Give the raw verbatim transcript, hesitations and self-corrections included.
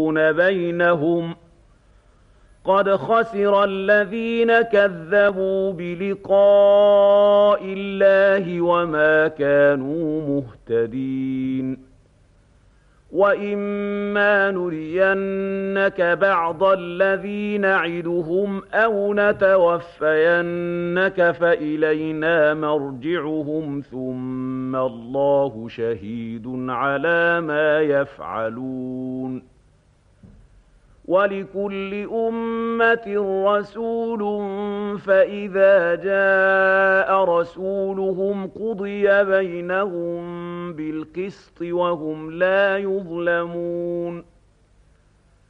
بينهم قد خسر الذين كذبوا بلقاء الله وما كانوا مهتدين وإما نرينك بعض الذي نعدهم أو نتوفينك فإلينا مرجعهم ثم الله شهيد على ما يفعلون ولكل أمة رسول فإذا جاء رسولهم قضي بينهم بالقسط وهم لا يظلمون